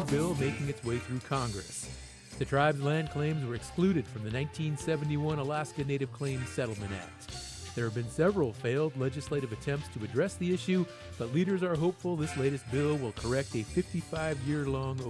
bill making its way through Congress. The tribe's land claims were excluded from the 1971 Alaska Native Claims Settlement Act. There have been several failed legislative attempts to address the issue, but leaders are hopeful this latest bill will correct a 55-year-long